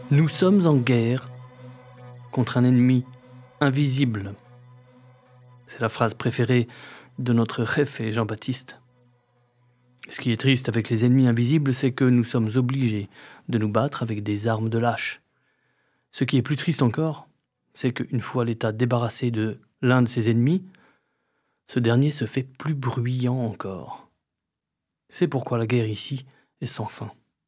Nous sommes en guerre contre un ennemi invisible. C'est la phrase préférée de notre chef et Jean-Baptiste. Ce qui est triste avec les ennemis invisibles, c'est que nous sommes obligés de nous battre avec des armes de lâche. Ce qui est plus triste encore, c'est qu'une fois l'État débarrassé de l'un de ses ennemis, ce dernier se fait plus bruyant encore. C'est pourquoi la guerre ici est sans fin.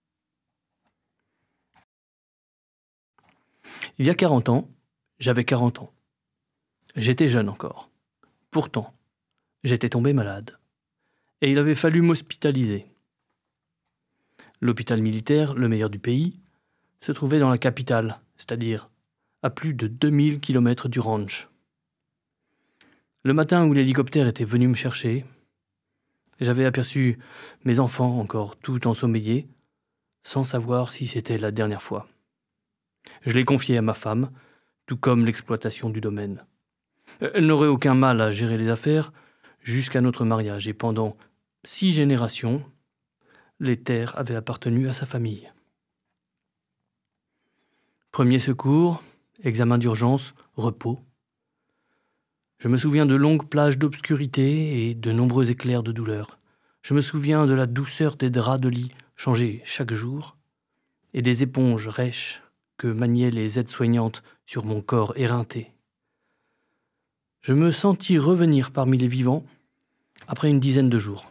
Il y a 40 ans, j'avais 40 ans. J'étais jeune encore. Pourtant, j'étais tombé malade. Et il avait fallu m'hospitaliser. L'hôpital militaire, le meilleur du pays, se trouvait dans la capitale, c'est-à-dire à plus de 2000 km du ranch. Le matin où l'hélicoptère était venu me chercher, j'avais aperçu mes enfants encore tout ensommeillés, sans savoir si c'était la dernière fois. Je l'ai confié à ma femme, tout comme l'exploitation du domaine. Elle n'aurait aucun mal à gérer les affaires jusqu'à notre mariage, et pendant 6 générations, les terres avaient appartenu à sa famille. Premier secours, examen d'urgence, repos. Je me souviens de longues plages d'obscurité et de nombreux éclairs de douleur. Je me souviens de la douceur des draps de lit changés chaque jour et des éponges rêches que maniaient les aides-soignantes sur mon corps éreinté. Je me sentis revenir parmi les vivants après une dizaine de jours.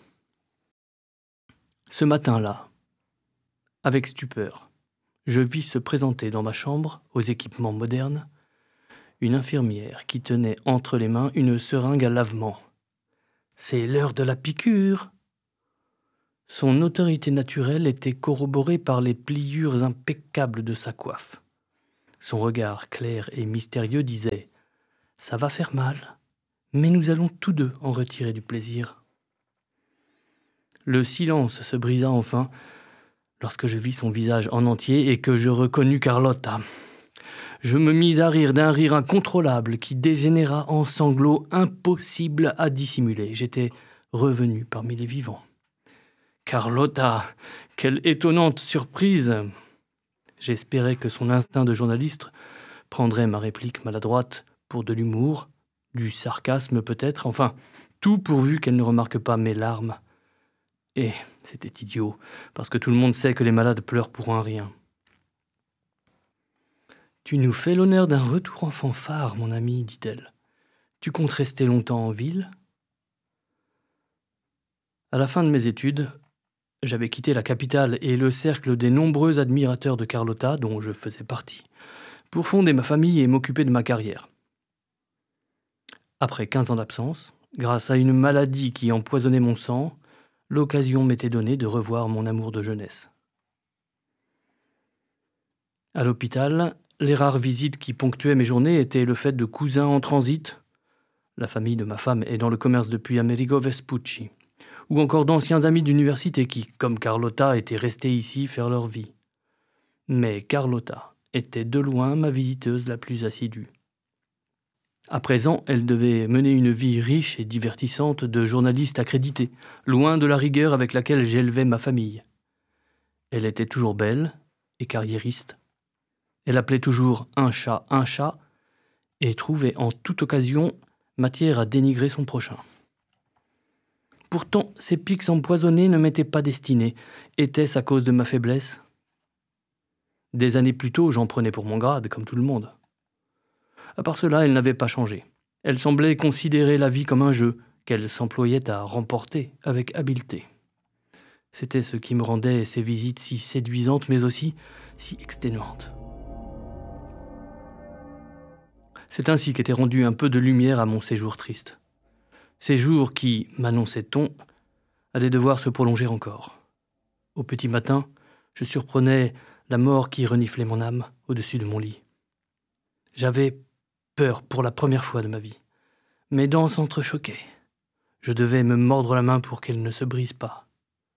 Ce matin-là, avec stupeur, je vis se présenter dans ma chambre, aux équipements modernes, une infirmière qui tenait entre les mains une seringue à lavement. « C'est l'heure de la piqûre !» Son autorité naturelle était corroborée par les pliures impeccables de sa coiffe. Son regard clair et mystérieux disait « Ça va faire mal, mais nous allons tous deux en retirer du plaisir. » Le silence se brisa enfin lorsque je vis son visage en entier et que je reconnus Carlotta. Je me mis à rire d'un rire incontrôlable qui dégénéra en sanglots impossibles à dissimuler. J'étais revenu parmi les vivants. Carlotta, quelle étonnante surprise! J'espérais que son instinct de journaliste prendrait ma réplique maladroite pour de l'humour, du sarcasme peut-être, enfin, tout pourvu qu'elle ne remarque pas mes larmes. Et c'était idiot, parce que tout le monde sait que les malades pleurent pour un rien. « Tu nous fais l'honneur d'un retour en fanfare, mon ami, dit-elle. Tu comptes rester longtemps en ville ? » À la fin de mes études, j'avais quitté la capitale et le cercle des nombreux admirateurs de Carlotta, dont je faisais partie, pour fonder ma famille et m'occuper de ma carrière. Après 15 ans d'absence, grâce à une maladie qui empoisonnait mon sang, l'occasion m'était donnée de revoir mon amour de jeunesse. À l'hôpital, les rares visites qui ponctuaient mes journées étaient le fait de cousins en transit, la famille de ma femme est dans le commerce depuis Amerigo Vespucci, ou encore d'anciens amis d'université qui, comme Carlotta, étaient restés ici faire leur vie. Mais Carlotta était de loin ma visiteuse la plus assidue. À présent, elle devait mener une vie riche et divertissante de journaliste accrédité, loin de la rigueur avec laquelle j'élevais ma famille. Elle était toujours belle et carriériste. Elle appelait toujours un chat et trouvait en toute occasion matière à dénigrer son prochain. Pourtant, ces pics empoisonnés ne m'étaient pas destinés. Était-ce à cause de ma faiblesse ? Des années plus tôt, j'en prenais pour mon grade, comme tout le monde. À part cela, elle n'avait pas changé. Elle semblait considérer la vie comme un jeu qu'elle s'employait à remporter avec habileté. C'était ce qui me rendait ces visites si séduisantes, mais aussi si exténuantes. C'est ainsi qu'était rendu un peu de lumière à mon séjour triste. Séjour qui, m'annonçait-on, allait devoir se prolonger encore. Au petit matin, je surprenais la mort qui reniflait mon âme au-dessus de mon lit. J'avais peur pour la première fois de ma vie. Mes dents s'entrechoquaient. Je devais me mordre la main pour qu'elle ne se brise pas.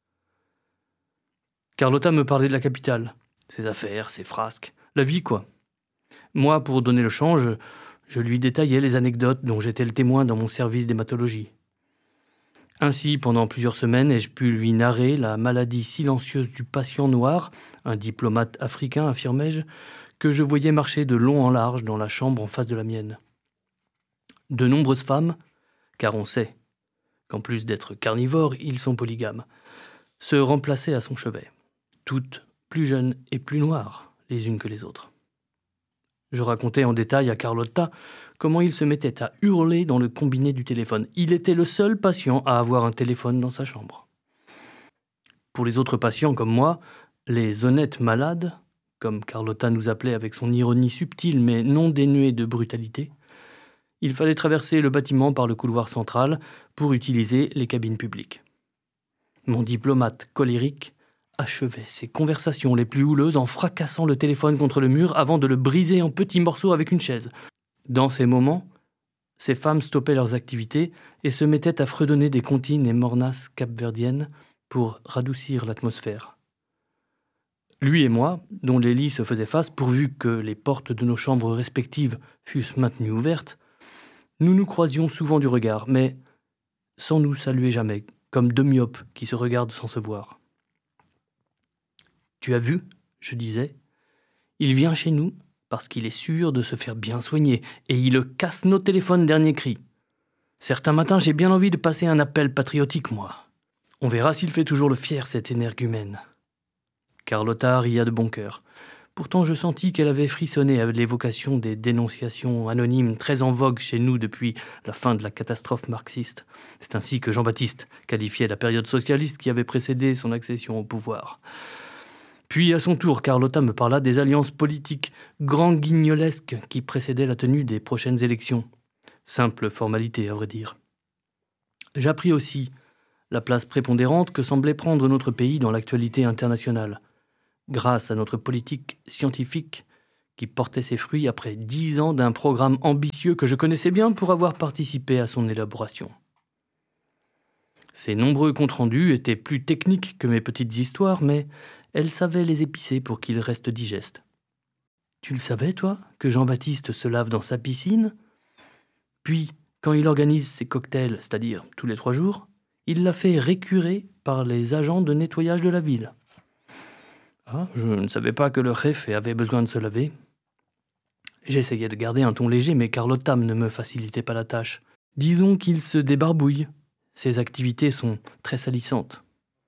Carlotta me parlait de la capitale, ses affaires, ses frasques, la vie quoi. Moi, pour donner le change, je lui détaillais les anecdotes dont j'étais le témoin dans mon service d'hématologie. Ainsi, pendant plusieurs semaines, ai-je pu lui narrer la maladie silencieuse du patient noir, un diplomate africain, affirmai-je, que je voyais marcher de long en large dans la chambre en face de la mienne. De nombreuses femmes, car on sait qu'en plus d'être carnivores, ils sont polygames, se remplaçaient à son chevet, toutes plus jeunes et plus noires les unes que les autres. Je racontais en détail à Carlotta comment il se mettait à hurler dans le combiné du téléphone. Il était le seul patient à avoir un téléphone dans sa chambre. Pour les autres patients comme moi, les honnêtes malades, comme Carlotta nous appelait avec son ironie subtile mais non dénuée de brutalité, il fallait traverser le bâtiment par le couloir central pour utiliser les cabines publiques. Mon diplomate colérique achevait ses conversations les plus houleuses en fracassant le téléphone contre le mur avant de le briser en petits morceaux avec une chaise. Dans ces moments, ces femmes stoppaient leurs activités et se mettaient à fredonner des comptines et mornasses capverdiennes pour radoucir l'atmosphère. Lui et moi, dont les lits se faisaient face pourvu que les portes de nos chambres respectives fussent maintenues ouvertes, nous nous croisions souvent du regard, mais sans nous saluer jamais, comme deux myopes qui se regardent sans se voir. « Tu as vu ?» je disais. « Il vient chez nous parce qu'il est sûr de se faire bien soigner et il casse nos téléphones dernier cri. Certains matins, j'ai bien envie de passer un appel patriotique, moi. On verra s'il fait toujours le fier, cet énergumène. » Carlotta ria de bon cœur. Pourtant, je sentis qu'elle avait frissonné à l'évocation des dénonciations anonymes très en vogue chez nous depuis la fin de la catastrophe marxiste. C'est ainsi que Jean-Baptiste qualifiait la période socialiste qui avait précédé son accession au pouvoir. Puis, à son tour, Carlotta me parla des alliances politiques grand-guignolesques qui précédaient la tenue des prochaines élections. Simple formalité, à vrai dire. J'appris aussi la place prépondérante que semblait prendre notre pays dans l'actualité internationale, grâce à notre politique scientifique qui portait ses fruits après 10 ans d'un programme ambitieux que je connaissais bien pour avoir participé à son élaboration. Ces nombreux comptes rendus étaient plus techniques que mes petites histoires, mais elle savait les épicer pour qu'ils restent digestes. Tu le savais, toi, que Jean-Baptiste se lave dans sa piscine ? Puis, quand il organise ses cocktails, c'est-à-dire tous les 3 jours, il la fait récurer par les agents de nettoyage de la ville. Ah, je ne savais pas que le chef avait besoin de se laver. J'essayais de garder un ton léger, mais Carlotta ne me facilitait pas la tâche. Disons qu'il se débarbouille. Ses activités sont très salissantes.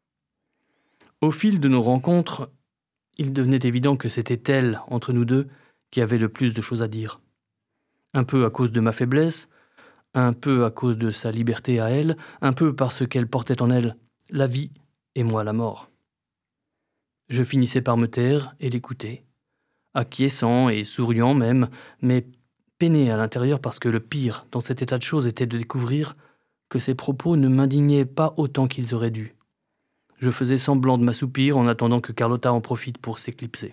Au fil de nos rencontres, il devenait évident que c'était elle, entre nous deux, qui avait le plus de choses à dire. Un peu à cause de ma faiblesse, un peu à cause de sa liberté à elle, un peu parce qu'elle portait en elle la vie et moi la mort. Je finissais par me taire et l'écouter, acquiescent et souriant même, mais peiné à l'intérieur parce que le pire dans cet état de choses était de découvrir que ses propos ne m'indignaient pas autant qu'ils auraient dû. Je faisais semblant de m'assoupir en attendant que Carlotta en profite pour s'éclipser.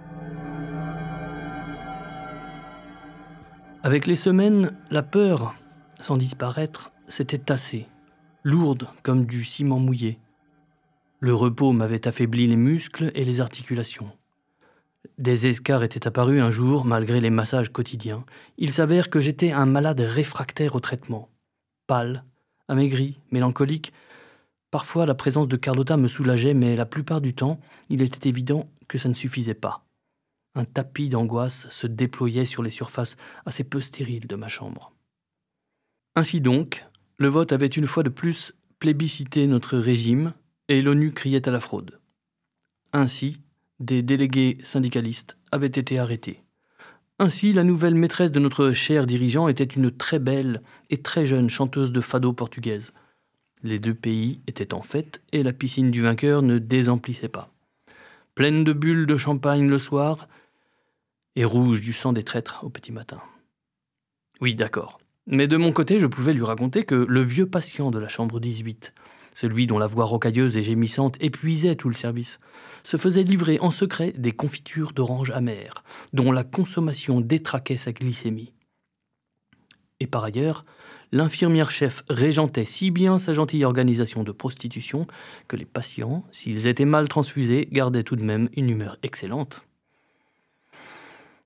Avec les semaines, la peur, sans disparaître, s'était tassée, lourde comme du ciment mouillé. Le repos m'avait affaibli les muscles et les articulations. Des escarres étaient apparus un jour, malgré les massages quotidiens. Il s'avère que j'étais un malade réfractaire au traitement. Pâle, amaigri, mélancolique. Parfois, la présence de Carlotta me soulageait, mais la plupart du temps, il était évident que ça ne suffisait pas. Un tapis d'angoisse se déployait sur les surfaces assez peu stériles de ma chambre. Ainsi donc, le vote avait une fois de plus plébiscité notre régime et l'ONU criait à la fraude. Ainsi, des délégués syndicalistes avaient été arrêtés. Ainsi, la nouvelle maîtresse de notre cher dirigeant était une très belle et très jeune chanteuse de fado portugaise. Les 2 pays étaient en fête et la piscine du vainqueur ne désemplissait pas. Pleine de bulles de champagne le soir et rouge du sang des traîtres au petit matin. Oui, d'accord. Mais de mon côté, je pouvais lui raconter que le vieux patient de la chambre 18, celui dont la voix rocailleuse et gémissante épuisait tout le service, se faisait livrer en secret des confitures d'orange amères, dont la consommation détraquait sa glycémie. Et par ailleurs, l'infirmière-chef régentait si bien sa gentille organisation de prostitution que les patients, s'ils étaient mal transfusés, gardaient tout de même une humeur excellente.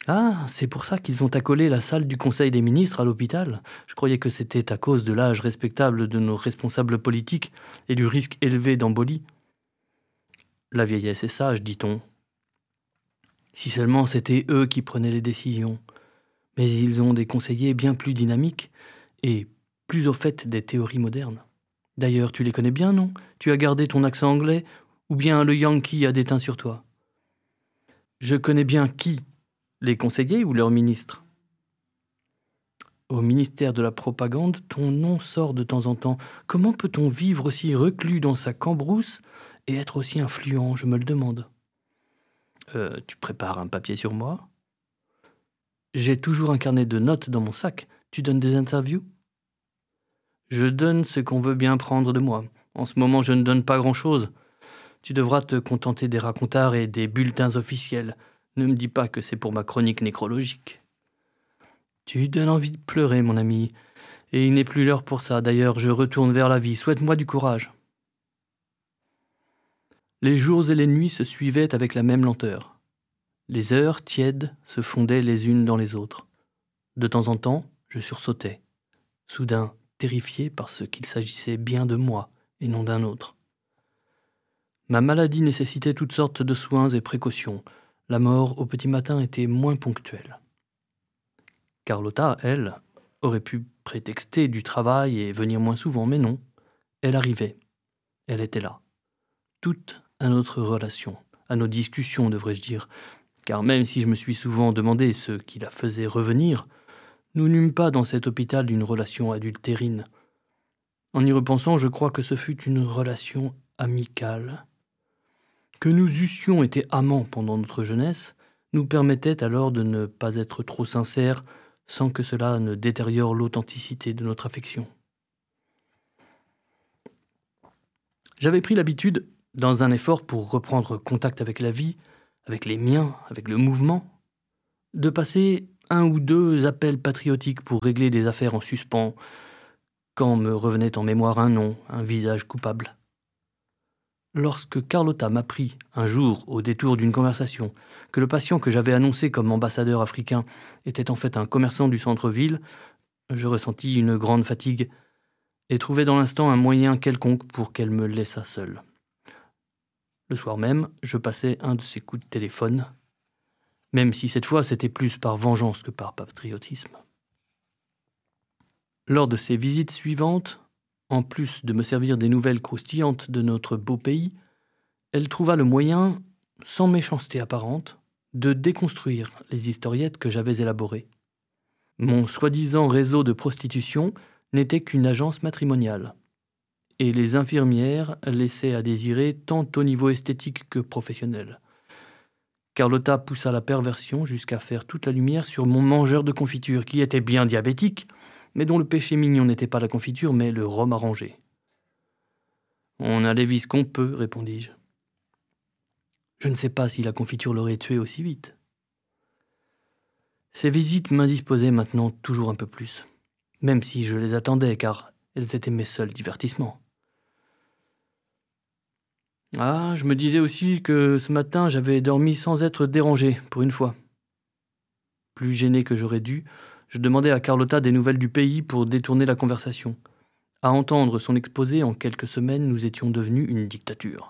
Ah, c'est pour ça qu'ils ont accolé la salle du Conseil des ministres à l'hôpital. Je croyais que c'était à cause de l'âge respectable de nos responsables politiques et du risque élevé d'embolie. La vieillesse est sage, dit-on. Si seulement c'était eux qui prenaient les décisions. Mais ils ont des conseillers bien plus dynamiques et plus au fait des théories modernes. D'ailleurs, tu les connais bien, non? Tu as gardé ton accent anglais ou bien le Yankee a déteint sur toi? Je connais bien qui? Les conseillers ou leurs ministres? Au ministère de la Propagande, ton nom sort de temps en temps. Comment peut-on vivre aussi reclus dans sa cambrousse et être aussi influent, je me le demande. Tu prépares un papier sur moi? J'ai toujours un carnet de notes dans mon sac. Tu donnes des interviews? Je donne ce qu'on veut bien prendre de moi. En ce moment, je ne donne pas grand-chose. Tu devras te contenter des racontars et des bulletins officiels. Ne me dis pas que c'est pour ma chronique nécrologique. Tu donnes envie de pleurer, mon ami. Et il n'est plus l'heure pour ça. D'ailleurs, je retourne vers la vie. Souhaite-moi du courage. Les jours et les nuits se suivaient avec la même lenteur. Les heures, tièdes, se fondaient les unes dans les autres. De temps en temps, je sursautais. Soudain, terrifié parce qu'il s'agissait bien de moi et non d'un autre. Ma maladie nécessitait toutes sortes de soins et précautions. La mort au petit matin était moins ponctuelle. Carlotta, elle, aurait pu prétexter du travail et venir moins souvent, mais non. Elle arrivait. Elle était là. Toute à notre relation, à nos discussions, devrais-je dire, car même si je me suis souvent demandé ce qui la faisait revenir, nous n'eûmes pas dans cet hôpital une relation adultérine. En y repensant, je crois que ce fut une relation amicale. Que nous eussions été amants pendant notre jeunesse nous permettait alors de ne pas être trop sincères sans que cela ne détériore l'authenticité de notre affection. J'avais pris l'habitude, dans un effort pour reprendre contact avec la vie, avec les miens, avec le mouvement, de passer 1 ou 2 appels patriotiques pour régler des affaires en suspens, quand me revenait en mémoire un nom, un visage coupable. Lorsque Carlotta m'apprit, un jour, au détour d'une conversation, que le patient que j'avais annoncé comme ambassadeur africain était en fait un commerçant du centre-ville, je ressentis une grande fatigue et trouvai dans l'instant un moyen quelconque pour qu'elle me laissât seule. Le soir même, je passai un de ces coups de téléphone, même si cette fois c'était plus par vengeance que par patriotisme. Lors de ces visites suivantes, en plus de me servir des nouvelles croustillantes de notre beau pays, elle trouva le moyen, sans méchanceté apparente, de déconstruire les historiettes que j'avais élaborées. Mon soi-disant réseau de prostitution n'était qu'une agence matrimoniale, et les infirmières laissaient à désirer tant au niveau esthétique que professionnel. Carlotta poussa la perversion jusqu'à faire toute la lumière sur mon mangeur de confiture, qui était bien diabétique, mais dont le péché mignon n'était pas la confiture, mais le rhum arrangé. « On a les vices qu'on peut, répondis-je. Je ne sais pas si la confiture l'aurait tué aussi vite. » Ces visites m'indisposaient maintenant toujours un peu plus, même si je les attendais, car elles étaient mes seuls divertissements. Ah, je me disais aussi que ce matin j'avais dormi sans être dérangé, pour une fois. Plus gêné que j'aurais dû, je demandais à Carlotta des nouvelles du pays pour détourner la conversation. À entendre son exposé, en quelques semaines, nous étions devenus une dictature.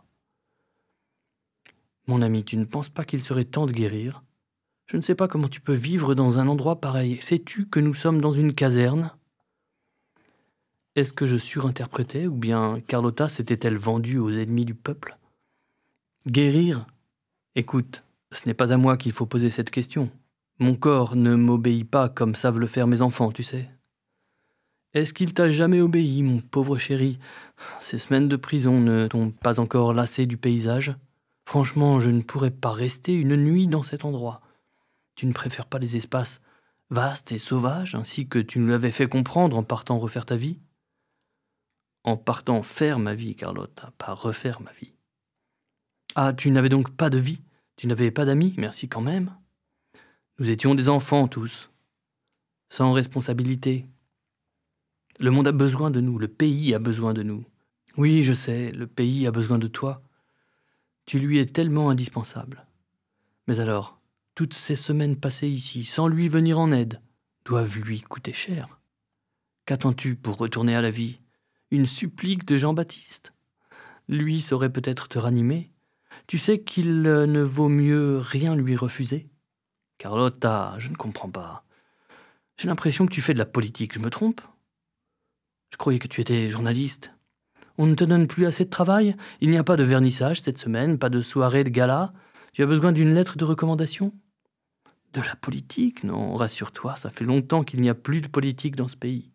Mon ami, tu ne penses pas qu'il serait temps de guérir? Je ne sais pas comment tu peux vivre dans un endroit pareil. Sais-tu que nous sommes dans une caserne? Est-ce que je surinterprétais, ou bien Carlotta s'était-elle vendue aux ennemis du peuple? Guérir? Écoute, ce n'est pas à moi qu'il faut poser cette question. Mon corps ne m'obéit pas comme savent le faire mes enfants, tu sais. Est-ce qu'il t'a jamais obéi, mon pauvre chéri? Ces semaines de prison ne t'ont pas encore lassé du paysage? Franchement, je ne pourrais pas rester une nuit dans cet endroit. Tu ne préfères pas les espaces vastes et sauvages, ainsi que tu nous l'avais fait comprendre en partant refaire ta vie? En partant faire ma vie, Carlotta, pas refaire ma vie. Ah, tu n'avais donc pas de vie? Tu n'avais pas d'amis? Merci quand même. Nous étions des enfants tous, sans responsabilité. Le monde a besoin de nous, le pays a besoin de nous. Oui, je sais, le pays a besoin de toi. Tu lui es tellement indispensable. Mais alors, toutes ces semaines passées ici, sans lui venir en aide, doivent lui coûter cher. Qu'attends-tu pour retourner à la vie? Une supplique de Jean-Baptiste? Lui saurait peut-être te ranimer. Tu sais qu'il ne vaut mieux rien lui refuser. Carlotta, je ne comprends pas. J'ai l'impression que tu fais de la politique, je me trompe? Je croyais que tu étais journaliste. On ne te donne plus assez de travail? Il n'y a pas de vernissage cette semaine, pas de soirée de gala? Tu as besoin d'une lettre de recommandation? De la politique? Non, rassure-toi, ça fait longtemps qu'il n'y a plus de politique dans ce pays.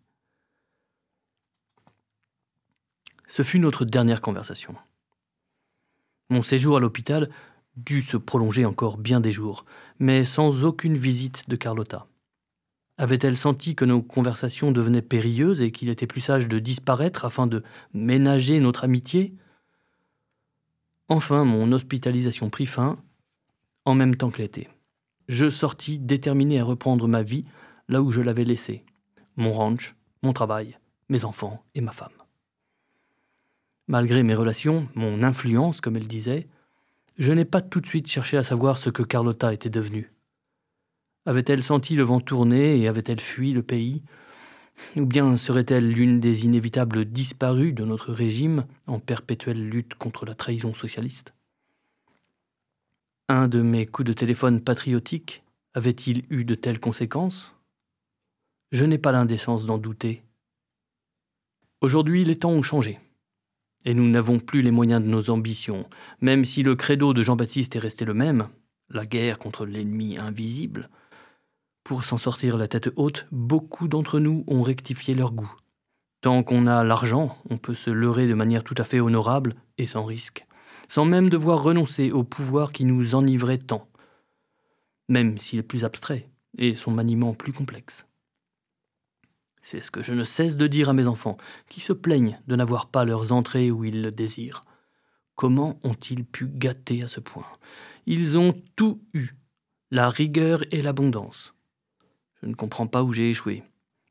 Ce fut notre dernière conversation. Mon séjour à l'hôpital dut se prolonger encore bien des jours, mais sans aucune visite de Carlotta. Avait-elle senti que nos conversations devenaient périlleuses et qu'il était plus sage de disparaître afin de ménager notre amitié? Enfin, mon hospitalisation prit fin, en même temps que l'été. Je sortis déterminé à reprendre ma vie là où je l'avais laissée. Mon ranch, mon travail, mes enfants et ma femme. Malgré mes relations, mon influence, comme elle disait, je n'ai pas tout de suite cherché à savoir ce que Carlotta était devenue. Avait-elle senti le vent tourner et avait-elle fui le pays? Ou bien serait-elle l'une des inévitables disparues de notre régime en perpétuelle lutte contre la trahison socialiste? Un de mes coups de téléphone patriotiques avait-il eu de telles conséquences? Je n'ai pas l'indécence d'en douter. Aujourd'hui, les temps ont changé. Et nous n'avons plus les moyens de nos ambitions, même si le credo de Jean-Baptiste est resté le même, la guerre contre l'ennemi invisible. Pour s'en sortir la tête haute, beaucoup d'entre nous ont rectifié leur goût. Tant qu'on a l'argent, on peut se leurrer de manière tout à fait honorable et sans risque, sans même devoir renoncer au pouvoir qui nous enivrait tant, même s'il est plus abstrait et son maniement plus complexe. C'est ce que je ne cesse de dire à mes enfants, qui se plaignent de n'avoir pas leurs entrées où ils le désirent. Comment ont-ils pu gâter à ce point? Ils ont tout eu, la rigueur et l'abondance. Je ne comprends pas où j'ai échoué.